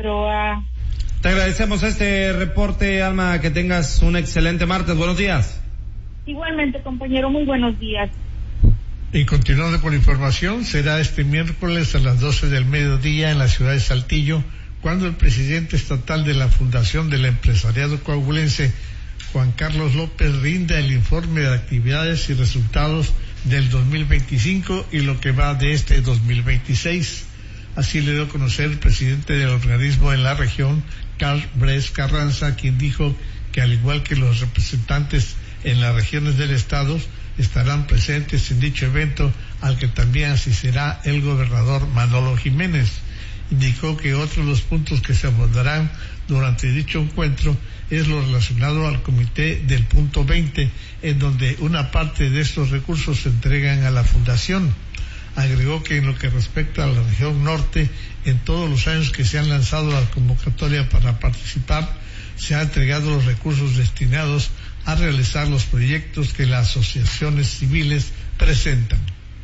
Figueroa. Te agradecemos este reporte, Alma, que tengas un excelente martes. Buenos días. Igualmente, compañero, muy buenos días. Y continuando con la información, será este miércoles a las 12 del mediodía en la ciudad de Saltillo, cuando el presidente estatal de la Fundación del Empresariado Coahuilense, Juan Carlos López, rinda el informe de actividades y resultados del 2025 y lo que va de este 2026. Así le dio a conocer el presidente del organismo en la región, Carl Bres Carranza, quien dijo que al igual que los representantes en las regiones del estado, estarán presentes en dicho evento, al que también asistirá el gobernador Manolo Jiménez. Indicó que otro de los puntos que se abordarán durante dicho encuentro es lo relacionado al comité del punto 20, en donde una parte de estos recursos se entregan a la fundación. Agregó que en lo que respecta a la región norte, en todos los años que se han lanzado la convocatoria para participar, se han entregado los recursos destinados a realizar los proyectos que las asociaciones civiles presentan.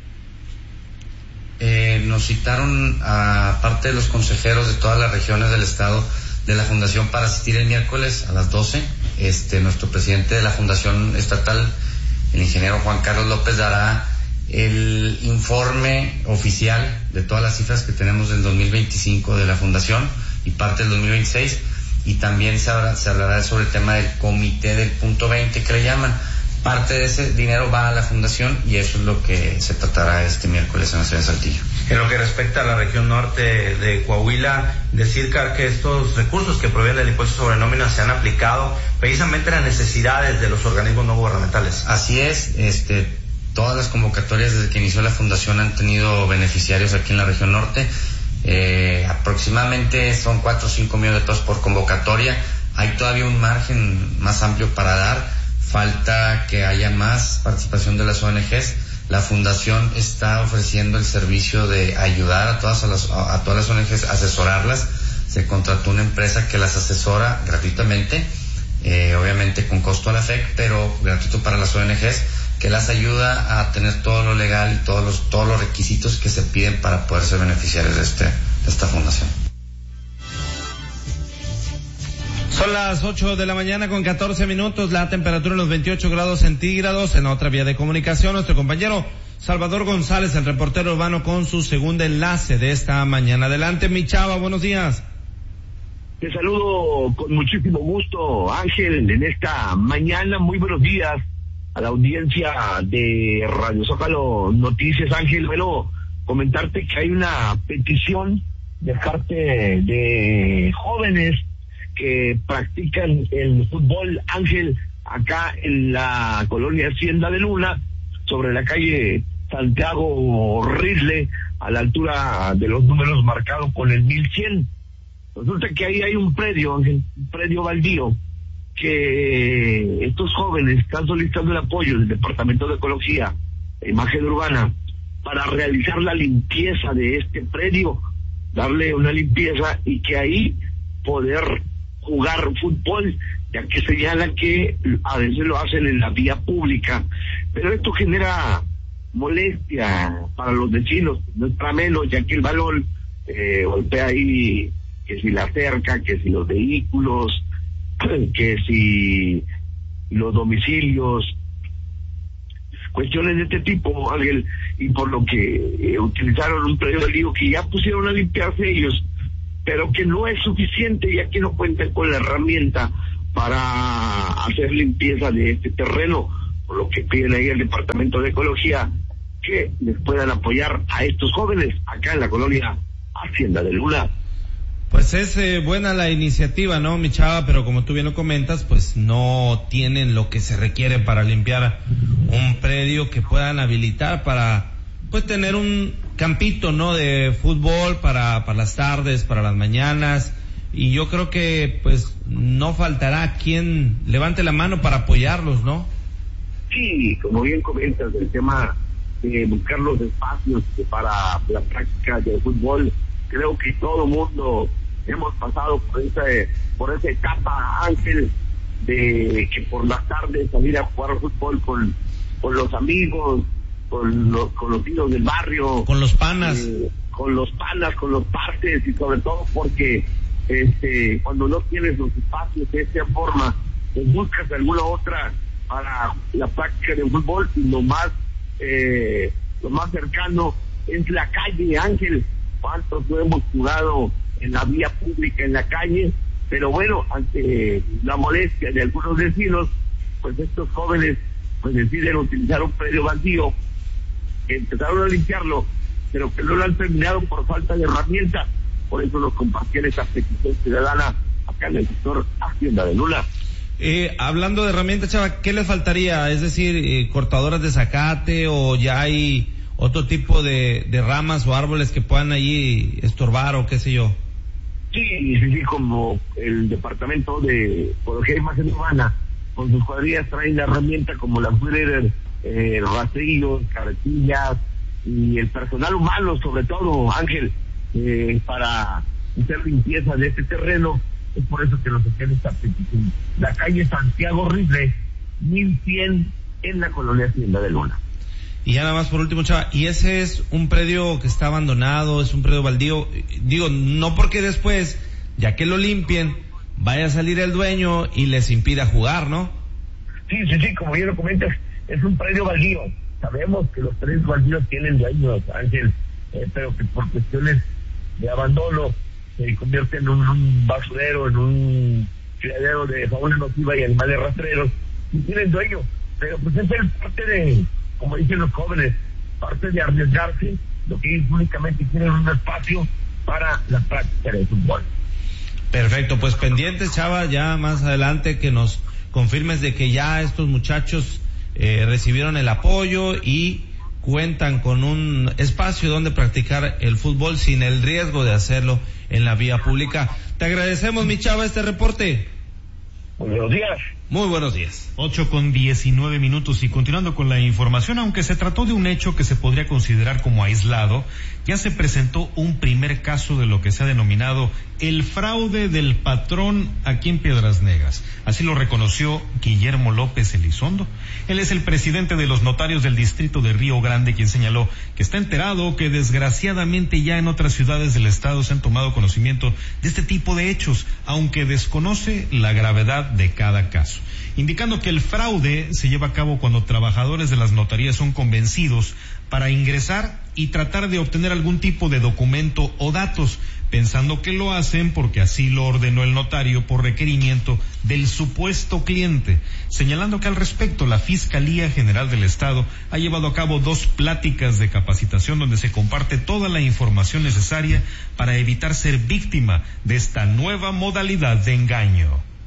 Nos citaron a parte de los consejeros de todas las regiones del estado de la fundación para asistir el miércoles a las 12. Nuestro presidente de la fundación estatal, el ingeniero Juan Carlos López, dará el informe oficial de todas las cifras que tenemos del 2025 de la fundación y parte del 2026. Y también se hablará sobre el tema del comité del punto 20 que le llaman. Parte de ese dinero va a la fundación y eso es lo que se tratará este miércoles en la ciudad de Saltillo. En lo que respecta a la región norte de Coahuila, decir que estos recursos que provienen del impuesto sobre nómina se han aplicado precisamente a las necesidades de los organismos no gubernamentales. Así es, todas las convocatorias desde que inició la fundación han tenido beneficiarios aquí en la región norte. Aproximadamente son 4 o 5 millones de pesos por convocatoria. Hay todavía un margen más amplio para dar. Falta que haya más participación de las ONGs. La fundación está ofreciendo el servicio de ayudar a todas las ONGs, asesorarlas. Se contrató una empresa que las asesora gratuitamente, obviamente con costo a la FEC, pero gratuito para las ONGs, que las ayuda a tener todo lo legal y todos los requisitos que se piden para poder ser beneficiarios de esta fundación. Son las 8 de la mañana con 14 minutos, la temperatura en los 28 grados centígrados. En otra vía de comunicación, nuestro compañero Salvador González, el reportero urbano, con su segundo enlace de esta mañana. Adelante, mi chava, buenos días. Te saludo con muchísimo gusto, Ángel, en esta mañana. Muy buenos días a la audiencia de Radio Zócalo Noticias. Ángel, bueno, comentarte que hay una petición de parte de jóvenes que practican el fútbol, Ángel, acá en la colonia Hacienda de Luna, sobre la calle Santiago Risle, a la altura de los números marcados con el 1100. Resulta que ahí hay un predio, Ángel, un predio baldío, que estos jóvenes están solicitando el apoyo del Departamento de Ecología e Imagen Urbana para realizar la limpieza de este predio, darle una limpieza y que ahí poder jugar fútbol, ya que señalan que a veces lo hacen en la vía pública, pero esto genera molestia para los vecinos, no es para menos, ya que el balón golpea ahí, que si la cerca, que si los vehículos, que si los domicilios, cuestiones de este tipo, Ángel, y por lo que utilizaron un predio baldío que ya pusieron a limpiarse ellos, pero que no es suficiente, ya que no cuentan con la herramienta para hacer limpieza de este terreno, por lo que piden ahí al Departamento de Ecología que les puedan apoyar a estos jóvenes acá en la colonia Hacienda de Luna. Pues es buena la iniciativa, ¿no, mi chava? Pero como tú bien lo comentas, pues no tienen lo que se requiere para limpiar un predio que puedan habilitar para, pues, tener un campito, ¿no?, de fútbol para las tardes, para las mañanas. Y yo creo que, pues, no faltará quien levante la mano para apoyarlos, ¿no? Sí, como bien comentas, el tema de buscar los espacios para la práctica del fútbol, creo que todo mundo hemos pasado por esa etapa, Ángel, de que por las tardes salir a jugar fútbol con los amigos, con los hijos del barrio, con los panas, con los partes, y sobre todo porque cuando no tienes los espacios de esta forma, pues buscas alguna otra para la práctica del fútbol, y lo más cercano es la calle, Ángel. ¿Cuántos no hemos jugado en la vía pública, en la calle? Pero bueno, ante la molestia de algunos vecinos, pues estos jóvenes pues deciden utilizar un predio baldío, que empezaron a limpiarlo, pero que no lo han terminado por falta de herramientas. Por eso nos compartían esta petición ciudadana acá en el sector Hacienda de Lula. Hablando de herramientas, Chava, ¿qué les faltaría? Es decir, cortadoras de zacate, o ya hay otro tipo de ramas o árboles que puedan allí estorbar, o qué sé yo. Sí, como el Departamento de Ecología y Imagen Urbana, con sus cuadrillas traen la herramienta como las Wheeler, rastrillos, carretillas, y el personal humano, sobre todo, Ángel, para hacer limpieza de este terreno. Es por eso que nos hacen esta petición. La calle Santiago Rifle, 1100, en la colonia Hacienda de Luna. Y ya nada más por último, Chava, ¿y ese es un predio que está abandonado, es un predio baldío? Digo, no porque después, ya que lo limpien, vaya a salir el dueño y les impida jugar, ¿no? Sí, como bien lo comentas, es un predio baldío. Sabemos que los predios baldíos tienen dueños, Ángel, pero que por cuestiones de abandono se convierte en un basurero, en un criadero de fauna nociva y animales rastreros, y tienen dueño. Pero pues es parte de, como dicen los jóvenes, parte de arriesgarse, lo que ellos únicamente quieren un espacio para la práctica del fútbol. Perfecto, pues pendientes, Chava, ya más adelante que nos confirmes de que ya estos muchachos recibieron el apoyo y cuentan con un espacio donde practicar el fútbol sin el riesgo de hacerlo en la vía pública. Te agradecemos, mi Chava, este reporte. Buenos días. Muy buenos días. 8:19 y continuando con la información, aunque se trató de un hecho que se podría considerar como aislado, ya se presentó un primer caso de lo que se ha denominado el fraude del patrón aquí en Piedras Negras. Así lo reconoció Guillermo López Elizondo. Él es el presidente de los notarios del distrito de Río Grande, quien señaló que está enterado que desgraciadamente ya en otras ciudades del estado se han tomado conocimiento de este tipo de hechos, aunque desconoce la gravedad de cada caso, indicando que el fraude se lleva a cabo cuando trabajadores de las notarías son convencidos para ingresar y tratar de obtener algún tipo de documento o datos, pensando que lo hacen porque así lo ordenó el notario por requerimiento del supuesto cliente, señalando que al respecto la Fiscalía General del Estado ha llevado a cabo 2 pláticas de capacitación donde se comparte toda la información necesaria para evitar ser víctima de esta nueva modalidad de engaño.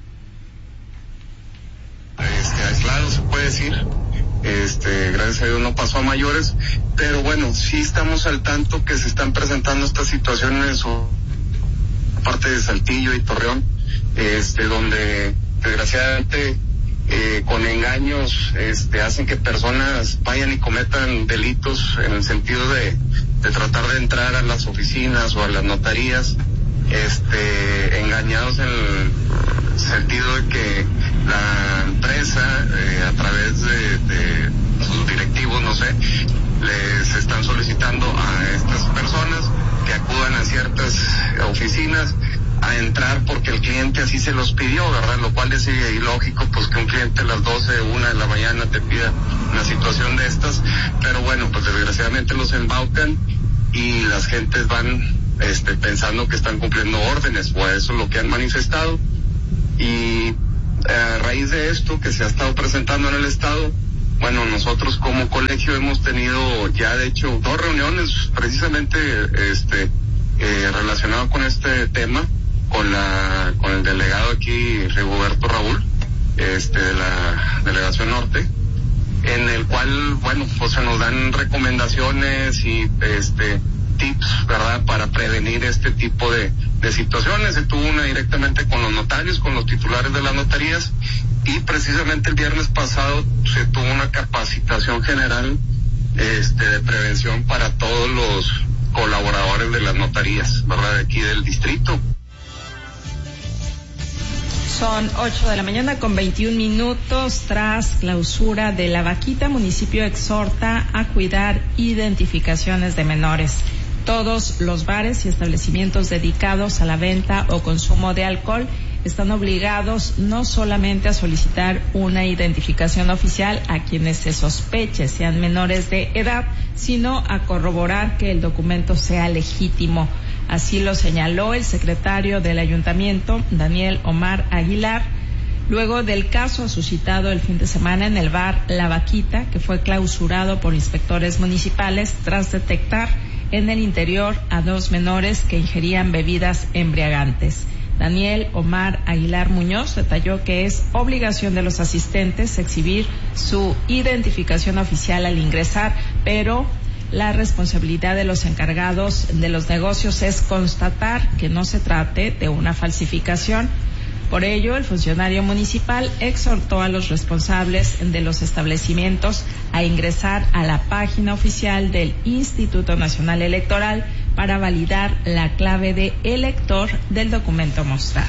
Aislado se puede decir, gracias a Dios no pasó a mayores, pero bueno, sí estamos al tanto que se están presentando estas situaciones parte de Saltillo y Torreón, donde desgraciadamente con engaños hacen que personas vayan y cometan delitos en el sentido de tratar de entrar a las oficinas o a las notarías, engañados en el sentido de que la empresa a través de sus directivos, no sé, les están solicitando a estas personas que acudan a ciertas oficinas a entrar porque el cliente así se los pidió, ¿verdad? Lo cual es ilógico, pues que un cliente a las 12, 1 de la mañana te pida una situación de estas, pero bueno, pues desgraciadamente los embaucan y las gentes van pensando que están cumpliendo órdenes, o eso es lo que han manifestado. Y a raíz de esto que se ha estado presentando en el estado, bueno, nosotros como colegio hemos tenido ya de hecho 2 reuniones precisamente relacionado con este tema, con el delegado aquí, Rigoberto Raúl, de la Delegación Norte, en el cual, bueno, pues se nos dan recomendaciones y tips, ¿verdad?, para prevenir este tipo de situaciones. Se tuvo una directamente con los notarios, con los titulares de las notarías, y precisamente el viernes pasado se tuvo una capacitación general de prevención para todos los colaboradores de las notarías, ¿verdad?, de aquí del distrito. Son 8:21 tras clausura de La Vaquita. Municipio exhorta a cuidar identificaciones de menores. Todos los bares y establecimientos dedicados a la venta o consumo de alcohol están obligados no solamente a solicitar una identificación oficial a quienes se sospeche sean menores de edad, sino a corroborar que el documento sea legítimo. Así lo señaló el secretario del ayuntamiento, Daniel Omar Aguilar, luego del caso suscitado el fin de semana en el bar La Vaquita, que fue clausurado por inspectores municipales tras detectar en el interior a 2 menores que ingerían bebidas embriagantes. Daniel Omar Aguilar Muñoz detalló que es obligación de los asistentes exhibir su identificación oficial al ingresar, pero la responsabilidad de los encargados de los negocios es constatar que no se trate de una falsificación. Por ello, el funcionario municipal exhortó a los responsables de los establecimientos a ingresar a la página oficial del Instituto Nacional Electoral para validar la clave de elector del documento mostrado.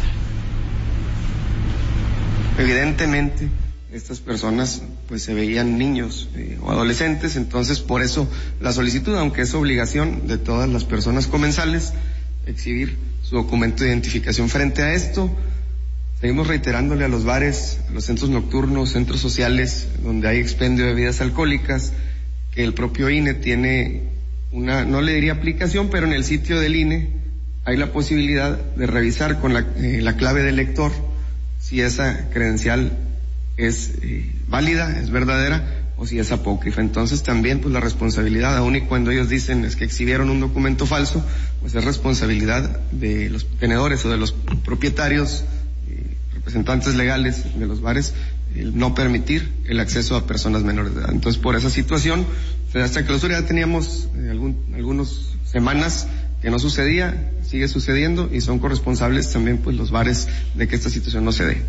Evidentemente, estas personas pues se veían niños o adolescentes, entonces por eso la solicitud, aunque es obligación de todas las personas comensales exhibir su documento de identificación. Frente a esto, seguimos reiterándole a los bares, a los centros nocturnos, centros sociales donde hay expendio de bebidas alcohólicas, que el propio INE tiene una, no le diría aplicación, pero en el sitio del INE hay la posibilidad de revisar con la clave del lector si esa credencial es válida, es verdadera, o si es apócrifa. Entonces también pues la responsabilidad, aun y cuando ellos dicen es que exhibieron un documento falso, pues es responsabilidad de los tenedores o de los propietarios, representantes legales de los bares, el no permitir el acceso a personas menores de edad. Entonces, por esa situación, hasta clausura ya teníamos algunas semanas que no sucedía, sigue sucediendo y son corresponsables también pues los bares de que esta situación no se dé.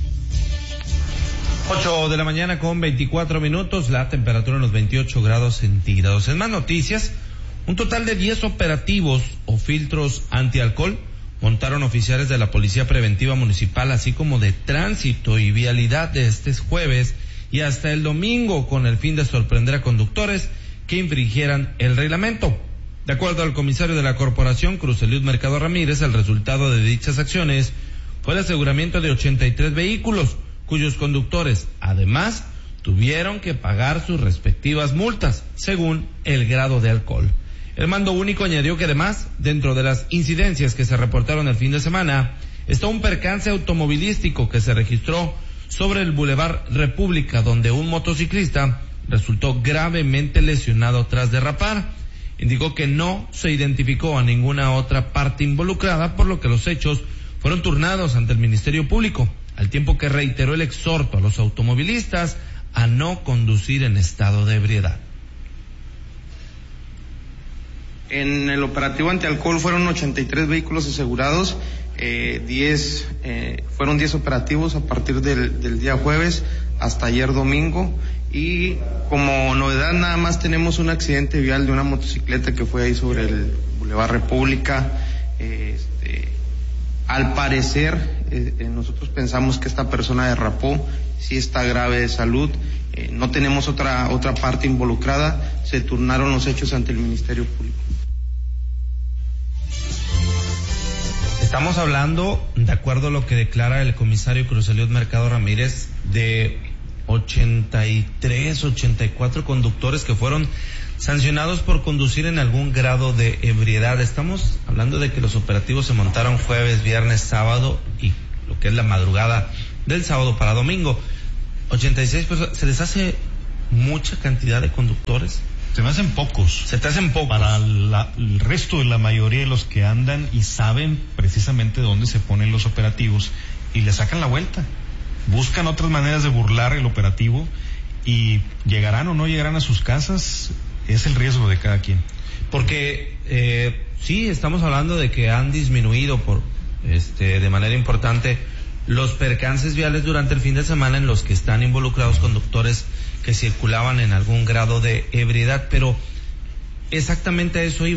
8 de la mañana con 24 minutos, la temperatura en los 28 grados centígrados. En más noticias, un total de 10 operativos o filtros antialcohol montaron oficiales de la Policía Preventiva Municipal, así como de Tránsito y Vialidad de este jueves y hasta el domingo, con el fin de sorprender a conductores que infringieran el reglamento. De acuerdo al comisario de la corporación, Cruz Eliud Mercado Ramírez, el resultado de dichas acciones fue el aseguramiento de 83 vehículos, cuyos conductores, además, tuvieron que pagar sus respectivas multas, según el grado de alcohol. El mando único añadió que además, dentro de las incidencias que se reportaron el fin de semana, está un percance automovilístico que se registró sobre el Boulevard República, donde un motociclista resultó gravemente lesionado tras derrapar. Indicó que no se identificó a ninguna otra parte involucrada, por lo que los hechos fueron turnados ante el Ministerio Público, al tiempo que reiteró el exhorto a los automovilistas a no conducir en estado de ebriedad. En el operativo antialcohol fueron 83 vehículos asegurados, fueron 10 operativos a partir del día jueves hasta ayer domingo, y como novedad nada más tenemos un accidente vial de una motocicleta que fue ahí sobre el Boulevard República. Al parecer nosotros pensamos que esta persona derrapó, sí está grave de salud, no tenemos otra parte involucrada, se turnaron los hechos ante el Ministerio Público. Estamos hablando, de acuerdo a lo que declara el comisario Cruz Eliud Mercado Ramírez, de 83, 84 conductores que fueron sancionados por conducir en algún grado de ebriedad. Estamos hablando de que los operativos se montaron jueves, viernes, sábado y lo que es la madrugada del sábado para domingo. 86 personas, ¿se les hace mucha cantidad de conductores? Se me hacen pocos. Se te hacen pocos. Para el resto de la mayoría de los que andan y saben precisamente dónde se ponen los operativos y le sacan la vuelta. Buscan otras maneras de burlar el operativo y llegarán o no llegarán a sus casas, es el riesgo de cada quien. Porque sí, estamos hablando de que han disminuido de manera importante los percances viales durante el fin de semana en los que están involucrados conductores que circulaban en algún grado de ebriedad, pero exactamente a eso iba.